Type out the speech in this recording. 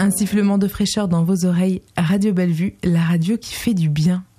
Un sifflement de fraîcheur dans vos oreilles, Radio Bellevue, la radio qui fait du bien.